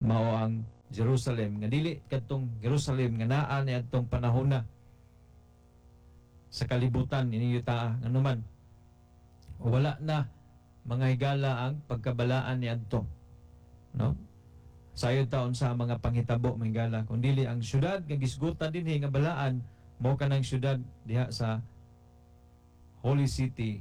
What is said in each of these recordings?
mao ang Jerusalem nga dili kadtong Jerusalem nga naa ni adtong panahon na sa kalibutan ining yuta nga naman wala na mga higala ang pagkabalaan ni adto, no? Sayod taon sa mga panghitabo mga higala kun dili ang syudad nga gisgutan dinhi nga balaan mao kanang syudad diha sa Holy City.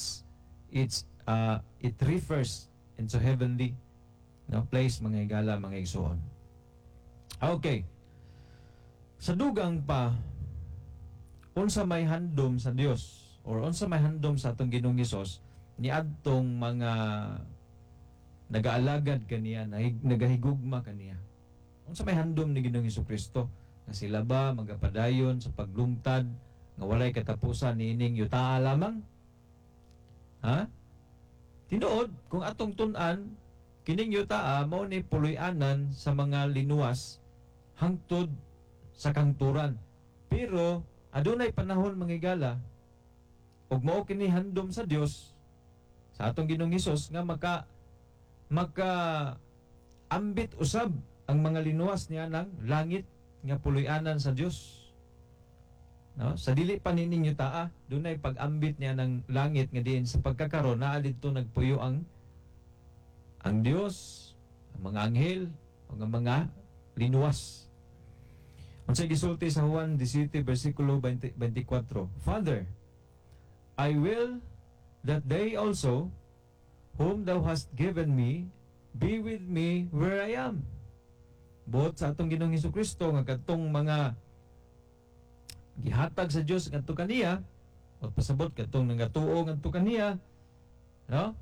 It refers into heavenly, no, place mga higala mga igsoon. Okay. Sa dugang pa, unsa may handom sa Dios or unsa may handom sa atong Ginoong Hesus ni adtong mga nagaalagad kaniya, nagahigugma kaniya. Unsa may handom ni Ginoong Hesukristo nga sila ba magapadayon sa paglungtad nga walay katapusan niining yutaa lamang? Ha? Tinuod kung atong tun-an kining yutaa mao ni puloy-anan sa mga linuwas hangtod sa kangturan. Pero adunay panahon manghigala ug mao kini handom sa Dios sa atong Ginoong Hesus nga maka ambit usab ang mga linuwas niya ng langit nga puloy-anan sa Dios. No? Sa dili pa nining yutaa dunay pag-ambit niya ng langit nga diin sa pagkakaron naa didto nagpuyo ang Dios, ang mga anghel, ang mga linuwas. Unsay gisulti sa Juan 17 versikulo 24, Father, I will that they also whom thou hast given me be with me where I am. Buot sa atong Ginoong Hesukristo nga kadtong mga gihatag sa Dios ngadto kaniya o pasabot kadtong nagatuo ngadto kaniya, no?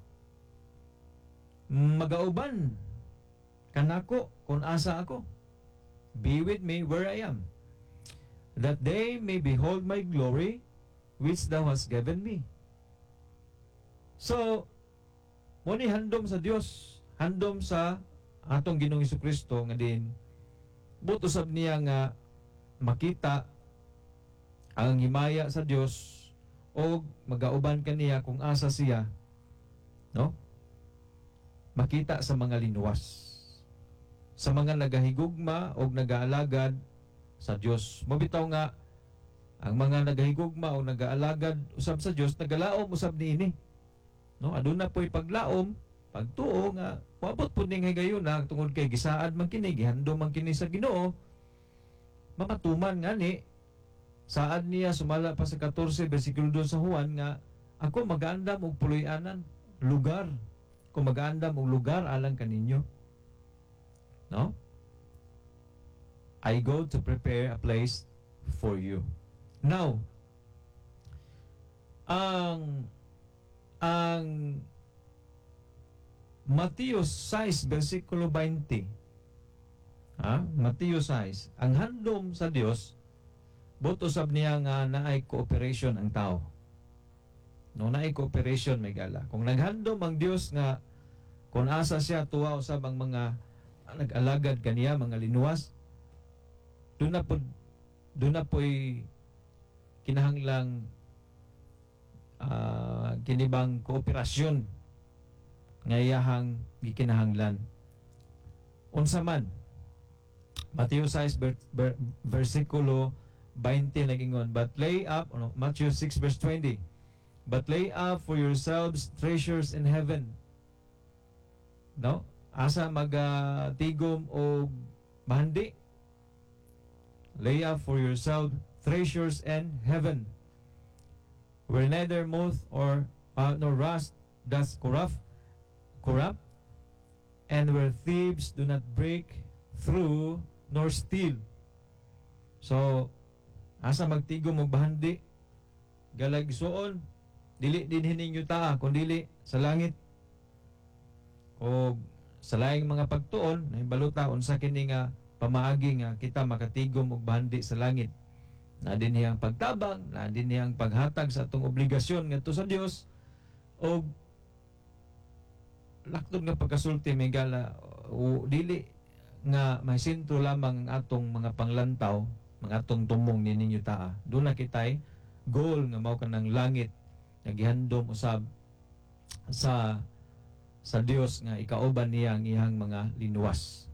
Magauban kanako kung asa ako. Be with me where I am, that they may behold my glory which thou hast given me. So, mo ni handom sa Dios, handom sa atong Ginoong Hesukristo nga din buto sab niya nga makita ang himaya sa Dios o magauban kaniya kung asa siya, no? Makita sa mga linuwas, sa mga nagahigugma o nagaalagad sa Dios. Mabitaw nga ang mga nagahigugma o nagaalagad usab sa Dios nagalaom usab niini, no? Aduna po'y paglaom, pagtuo nga moabot pud ning higayuna tungod kay gisaad man kini, gihandom man kini sa Ginoo, mamatuman ngani saad niya sumala pa sa 14 bersikulo 2 sa Juan nga ako mag-aandam og puloy-anan lugar, kung mag-aandam og lugar alang kaninyo, no? I go to prepare a place for you. Now, ang Mateo 6 versikulo 20, Mateo 6, ang handom sa Dios buto sab niya nga naay cooperation ang tao, no? Naay cooperation may gala kung naghandom ang Dios nga kung asa siya tuwa usab ang mga nag-alagad kaniya mga linuwas, doon na po'y kinahanglang kinibang kooperasyon nga iyahang gikinahanglan. Unsa man, Mateo 6 versikulo 20 nagingon, but lay up, Matthew 6 verse 20, but lay up for yourselves treasures in heaven, no? Asa magatigom o mahandi, lay up for yourself treasures in heaven, where neither moth nor rust does corrupt, and where thieves do not break through nor steal. So, asa magtigom og bahandi, galag suon, dili din hininyo taa, kundi sa langit. O sa laing mga pagtuon, na baluta, unsa kini nga pamaagi nga kita makatigom og bahandi sa langit. Na din niyang pagtabang, na din niyang paghatag sa atong obligasyon ngadto sa Dios, o laktod nga pagkasulti may gala, o dili nga mahisintro lamang ang atong mga panglantaw, mga atong tumong nininyo taa. Doon na kitay goal nga mao kanang langit nga gihandom usab sa Dios nga ikauban niya ang iyang mga linuwas.